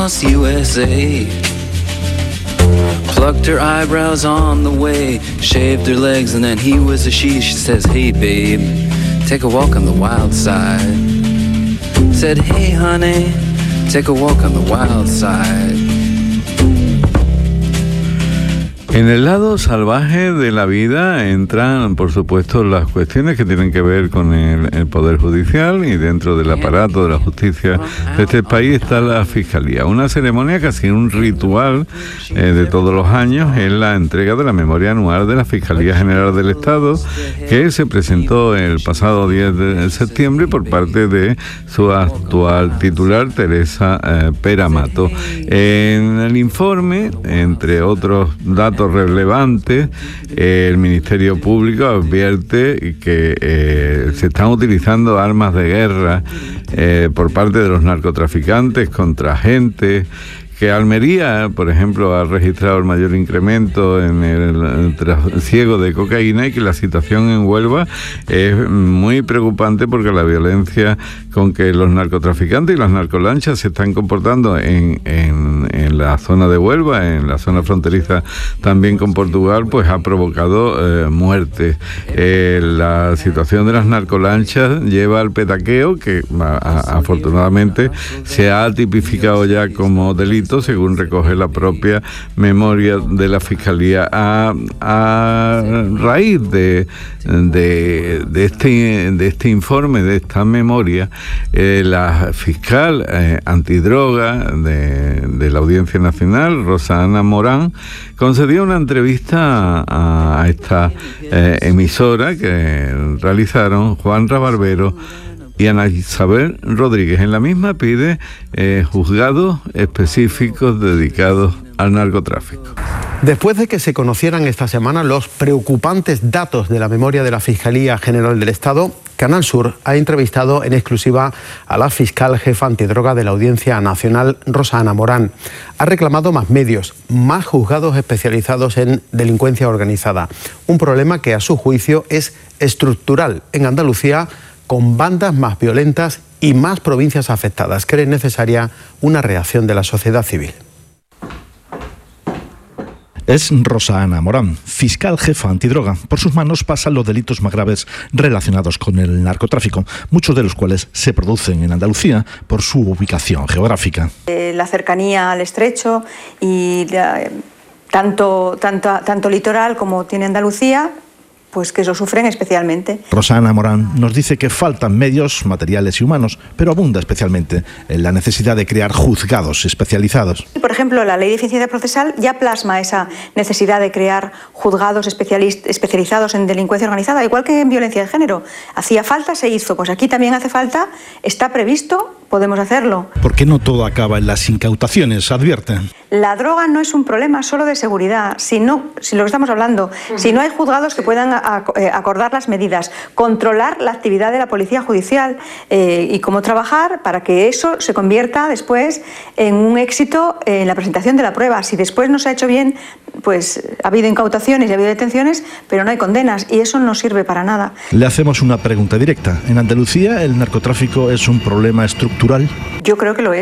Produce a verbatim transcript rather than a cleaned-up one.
across U S A. Plucked her eyebrows on the way, shaved her legs, and then he was a she. She says, hey babe, take a walk on the wild side. Said, hey honey, take a walk on the wild side. En el lado salvaje de la vida entran, por supuesto, las cuestiones que tienen que ver con el, el Poder Judicial, y dentro del aparato de la justicia de este país está la Fiscalía. Una ceremonia, casi un ritual eh, de todos los años, es la entrega de la memoria anual de la Fiscalía General del Estado, que se presentó el pasado diez de septiembre por parte de su actual titular, Teresa eh, Pera Mato. En el informe, entre otros datos relevantes, eh, el Ministerio Público advierte que eh, se están utilizando armas de guerra eh, por parte de los narcotraficantes contra gente, que Almería, por ejemplo, ha registrado el mayor incremento en el trasiego de cocaína, y que la situación en Huelva es muy preocupante porque la violencia con que los narcotraficantes y las narcolanchas se están comportando en, en, en la zona de Huelva, en la zona fronteriza también con Portugal, pues ha provocado eh, muertes. Eh, la situación de las narcolanchas lleva al petaqueo, que a, a, afortunadamente se ha tipificado ya como delito, según recoge la propia memoria de la Fiscalía. A, a raíz de, de, de, este, de este informe, de esta memoria, eh, la fiscal eh, antidroga de, de la Audiencia Nacional, Rosa Ana Morán, concedió una entrevista a, a esta eh, emisora que realizaron Juan Rabarbero y Ana Isabel Rodríguez. En la misma pide eh, juzgados específicos dedicados al narcotráfico. Después de que se conocieran esta semana los preocupantes datos de la memoria de la Fiscalía General del Estado, Canal Sur ha entrevistado en exclusiva a la fiscal jefa antidroga de la Audiencia Nacional, Rosa Ana Morán. Ha reclamado más medios, más juzgados especializados en delincuencia organizada. Un problema que, a su juicio, es estructural en Andalucía, con bandas más violentas y más provincias afectadas. Cree necesaria una reacción de la sociedad civil. Es Rosa Ana Morán, fiscal jefa antidroga. Por sus manos pasan los delitos más graves relacionados con el narcotráfico, muchos de los cuales se producen en Andalucía por su ubicación geográfica. Eh, la cercanía al estrecho y la, tanto, tanto, tanto litoral como tiene Andalucía, pues que eso sufren especialmente. Rosa Ana Morán nos dice que faltan medios, materiales y humanos, pero abunda especialmente en la necesidad de crear juzgados especializados. Por ejemplo, la Ley de Eficiencia Procesal ya plasma esa necesidad de crear juzgados especializados en delincuencia organizada, igual que en violencia de género. Hacía falta, se hizo. Pues aquí también hace falta, está previsto, podemos hacerlo. ¿Por qué no todo acaba en las incautaciones?, advierten. La droga no es un problema solo de seguridad, si no, si lo que estamos hablando, si no hay juzgados que puedan acordar las medidas, controlar la actividad de la policía judicial eh, y cómo trabajar para que eso se convierta después en un éxito en la presentación de la prueba. Si después no se ha hecho bien, pues ha habido incautaciones y ha habido detenciones, pero no hay condenas, y eso no sirve para nada. Le hacemos una pregunta directa. ¿En Andalucía el narcotráfico es un problema estructural? Yo creo que lo es.